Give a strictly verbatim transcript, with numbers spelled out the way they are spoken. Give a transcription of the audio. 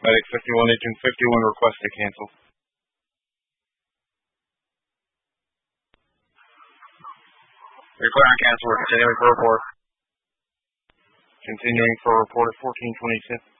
Medic fifty-one, Agent fifty-one, request to cancel. You're clear on cancel. We're continuing for report. Continuing for report at fourteen twenty-six.